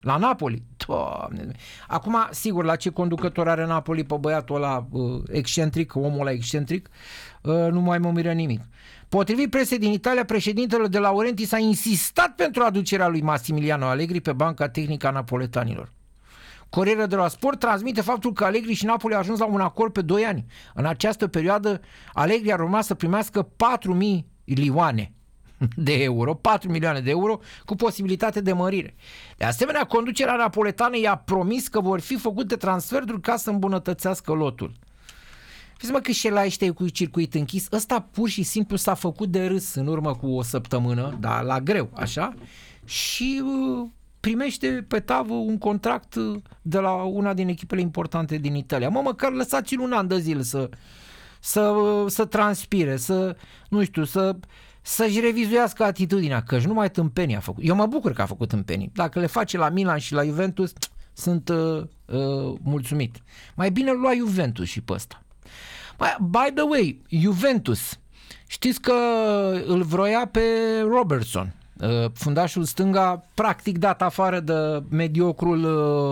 La Napoli? Doamne. Acum, sigur, la ce conducător are Napoli pe băiatul ăla excentric, omul ăla excentric, nu mai mă miră nimic. Potrivit presei din Italia, președintele De Laurentiis a insistat pentru aducerea lui Massimiliano Allegri pe banca tehnică a napoletanilor. Corriere dello Sport transmite faptul că Allegri și Napoli au ajuns la un acord pe 2 ani. În această perioadă, Allegri ar urma să primească 4.000 milioane de euro, 4 milioane de euro, cu posibilitate de mărire. De asemenea, conducerea napoletană i-a promis că vor fi făcute transferuri ca să îmbunătățească lotul. Fiți mă că și la ăștia cu circuit închis, ăsta pur și simplu s-a făcut de râs în urmă cu o săptămână, dar la greu, așa, și primește pe tavă un contract de la una din echipele importante din Italia. Măcar lăsați-l un an de zile să transpire, să-și revizuiască atitudinea, că nu mai tâmpenii a făcut. Eu mă bucur că a făcut tâmpenii. Dacă le face la Milan și la Juventus, sunt mulțumit. Mai bine lua Juventus și pe ăsta. By the way, Juventus, știți că îl vroia pe Robertson, fundașul stânga, practic dat afară de mediocrul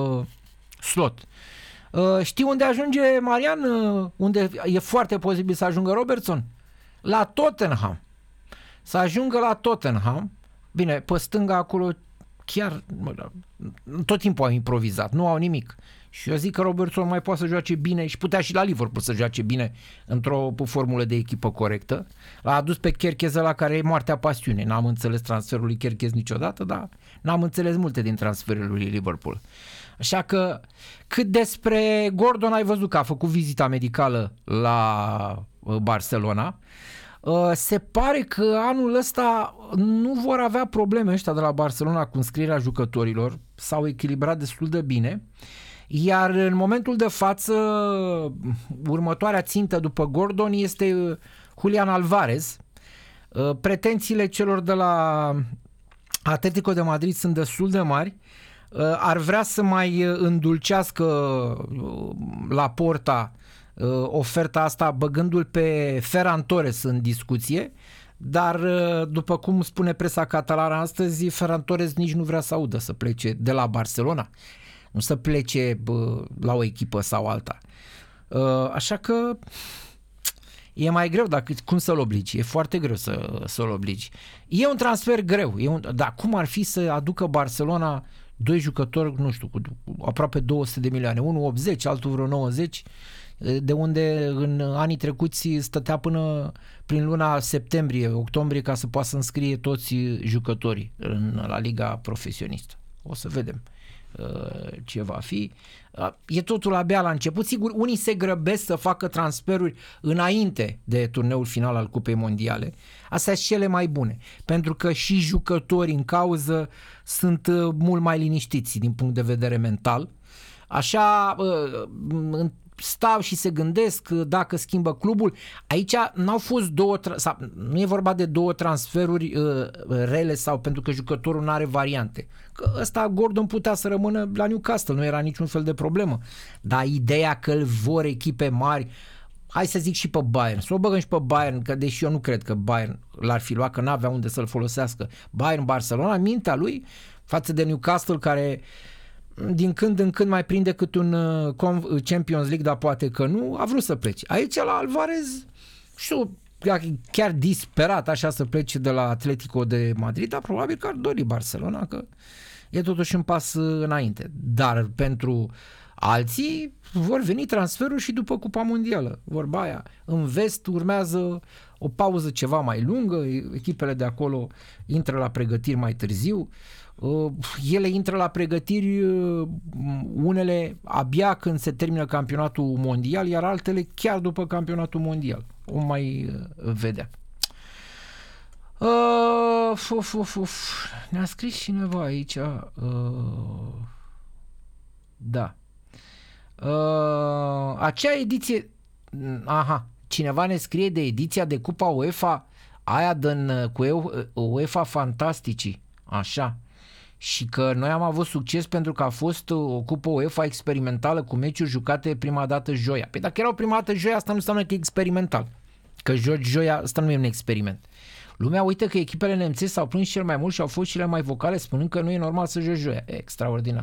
Slot. Știi unde ajunge Marian? Unde e foarte posibil să ajungă Robertson? La Tottenham. Să ajungă la Tottenham. Bine, pe stânga acolo chiar tot timpul au improvizat, nu au nimic. Și eu zic că Robertson mai poate să joace bine și putea și la Liverpool să joace bine într-o formulă de echipă corectă. L-a adus pe Kerkez la care e moartea pasiune. N-am înțeles transferul lui Kerkez niciodată, dar n-am înțeles multe din transferul lui Liverpool. Așa că cât despre Gordon, ai văzut că a făcut vizita medicală la Barcelona. Se pare că anul ăsta nu vor avea probleme ăștia de la Barcelona cu înscrierea jucătorilor, s-au echilibrat destul de bine, iar în momentul de față următoarea țintă după Gordon este Julian Alvarez. Pretențiile celor de la Atletico de Madrid sunt destul de mari, ar vrea să mai îndulcească la Porta oferta asta băgându-l pe Ferran Torres în discuție, dar după cum spune presa catalană astăzi, Ferran Torres nici nu vrea să audă să plece de la Barcelona, nu să plece la o echipă sau alta. Așa că e mai greu, cum să-l obligi? E foarte greu să-l obligi. E un transfer greu, dar cum ar fi să aducă Barcelona 2 jucători, nu știu, cu aproape 200 de milioane, unul 80, altul vreo 90, de unde în anii trecuți stătea până prin luna septembrie, octombrie ca să poată să înscrie toți jucătorii la liga profesionistă. O să vedem ce va fi. E totul abia la început. Sigur, unii se grăbesc să facă transferuri înainte de turneul final al Cupei Mondiale. Astea sunt cele mai bune, pentru că și jucătorii în cauză sunt mult mai liniștiți din punct de vedere mental. Așa stau și se gândesc dacă schimbă clubul. Aici n-au fost nu e vorba de 2 transferuri rele sau pentru că jucătorul nu are variante. Că ăsta Gordon putea să rămână la Newcastle, nu era niciun fel de problemă. Dar ideea că îl vor echipe mari, hai să zic și pe Bayern, să o băgăm și pe Bayern, că deși eu nu cred că Bayern l-ar fi luat, că n-avea unde să-l folosească. Bayern, Barcelona, mintea lui față de Newcastle, care din când în când mai prinde cât un Champions League, dar poate că nu, a vrut să plece. Aici la Alvarez, știu, chiar disperat așa să plece de la Atletico de Madrid, dar probabil că ar dori Barcelona, că e totuși un pas înainte. Dar pentru alții vor veni transferuri și după Cupa Mondială. Vorba aia, în vest urmează o pauză ceva mai lungă, echipele de acolo intră la pregătiri mai târziu. Ele intră la pregătiri, unele abia când se termină campionatul mondial, iar altele chiar după campionatul mondial. O mai vedea. Ne-a scris cineva aici. Da. Acea ediție, cineva ne scrie de ediția de Cupa UEFA, aia cu UEFA Fantasticii, așa. Și că noi am avut succes pentru că a fost o cupă UEFA experimentală cu meciuri jucate prima dată joia. Păi dacă erau prima dată joia, asta nu înseamnă că e experimental. Că joci joia, asta nu e un experiment. Lumea uită că echipele nemțești s-au plâns cel mai mult și au fost cele mai vocale spunând că nu e normal să joci joia. Extraordinar.